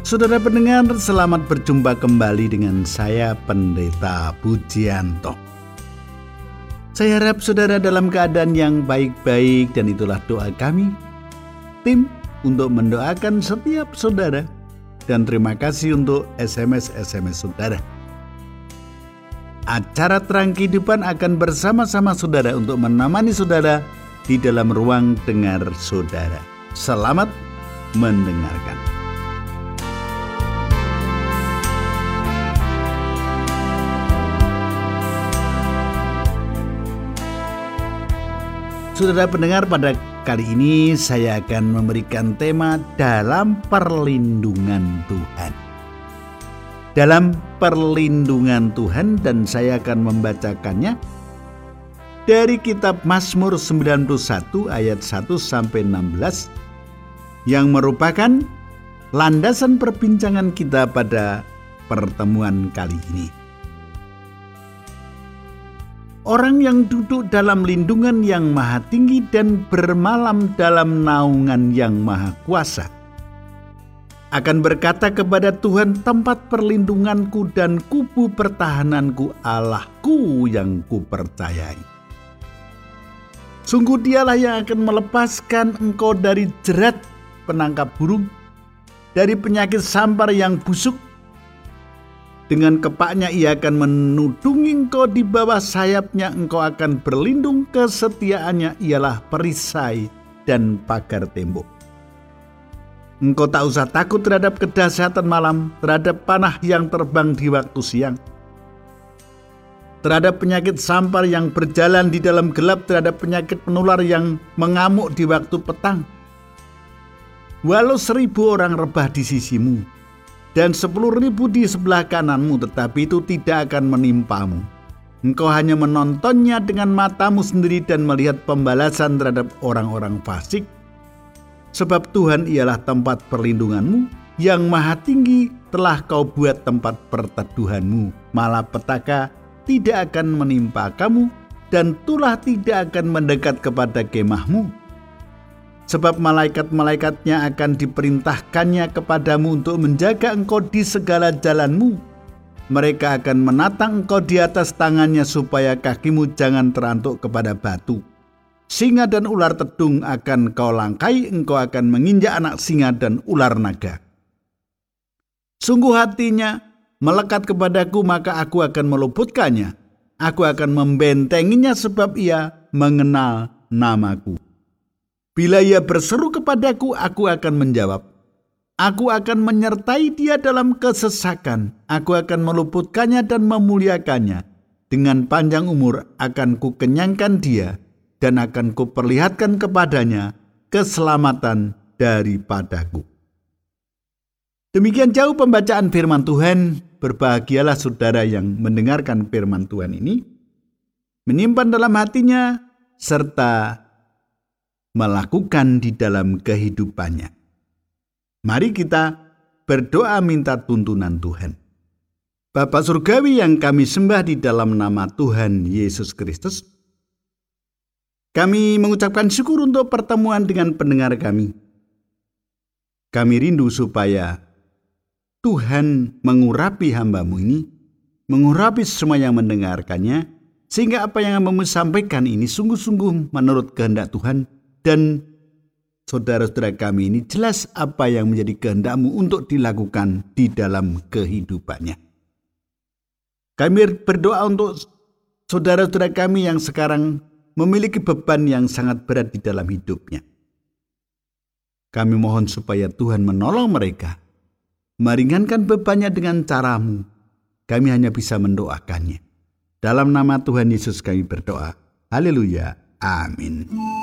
Saudara pendengar, selamat berjumpa kembali dengan saya Pendeta Pujianto. Saya harap saudara dalam keadaan yang baik-baik, dan itulah doa kami, tim, untuk mendoakan setiap saudara. Dan terima kasih untuk SMS saudara. Acara Terang Kehidupan akan bersama-sama saudara untuk menemani saudara di dalam ruang dengar saudara. Selamat mendengarkan. Saudara pendengar, pada kali ini saya akan memberikan tema dalam perlindungan Tuhan. Dalam perlindungan Tuhan, dan saya akan membacakannya dari kitab Mazmur 91 ayat 1-16 yang merupakan landasan perbincangan kita pada pertemuan kali ini. Orang yang duduk dalam lindungan yang maha tinggi dan bermalam dalam naungan yang maha kuasa akan berkata kepada Tuhan, tempat perlindunganku dan kubu pertahananku, Allahku yang kupercayai. Sungguh dialah yang akan melepaskan engkau dari jerat penangkap burung, dari penyakit sampar yang busuk. Dengan kepaknya ia akan menudungi engkau, di bawah sayapnya engkau akan berlindung, kesetiaannya ialah perisai dan pagar tembok. Engkau tak usah takut terhadap kedahsyatan malam, terhadap panah yang terbang di waktu siang, terhadap penyakit sampar yang berjalan di dalam gelap, terhadap penyakit penular yang mengamuk di waktu petang. Walau 1.000 orang rebah di sisimu dan 10.000 di sebelah kananmu, tetapi itu tidak akan menimpamu. Engkau hanya menontonnya dengan matamu sendiri dan melihat pembalasan terhadap orang-orang fasik. Sebab Tuhan ialah tempat perlindunganmu, yang maha tinggi telah kau buat tempat perteduhanmu. Malapetaka tidak akan menimpa kamu, dan tulah tidak akan mendekat kepada kemahmu. Sebab malaikat-malaikatnya akan diperintahkannya kepadamu untuk menjaga engkau di segala jalanmu. Mereka akan menatang engkau di atas tangannya, supaya kakimu jangan terantuk kepada batu. Singa dan ular tedung akan kau langkai, engkau akan menginjak anak singa dan ular naga. Sungguh hatinya melekat kepadaku, maka aku akan meluputkannya. Aku akan membentenginya, sebab ia mengenal namaku. Bila ia berseru kepadaku, aku akan menjawab. Aku akan menyertai dia dalam kesesakan. Aku akan meluputkannya dan memuliakannya. Dengan panjang umur akan kukenyangkan dia, dan akan kuperlihatkan kepadanya keselamatan daripadaku. Demikian jauh pembacaan firman Tuhan. Berbahagialah saudara yang mendengarkan firman Tuhan ini, menyimpan dalam hatinya, serta melakukan di dalam kehidupannya. Mari kita berdoa minta tuntunan Tuhan. Bapa Surgawi yang kami sembah di dalam nama Tuhan Yesus Kristus, kami mengucapkan syukur untuk pertemuan dengan pendengar kami. Kami rindu supaya Tuhan mengurapi hamba-Mu ini, mengurapi semua yang mendengarkannya, sehingga apa yang hamba-Mu sampaikan ini sungguh-sungguh menurut kehendak Tuhan, dan saudara-saudara kami ini jelas apa yang menjadi kehendak-Mu untuk dilakukan di dalam kehidupannya. Kami berdoa untuk saudara-saudara kami yang sekarang memiliki beban yang sangat berat di dalam hidupnya. Kami mohon supaya Tuhan menolong mereka, meringankan bebannya dengan cara-Mu. Kami hanya bisa mendoakannya. Dalam nama Tuhan Yesus kami berdoa. Haleluya. Amin.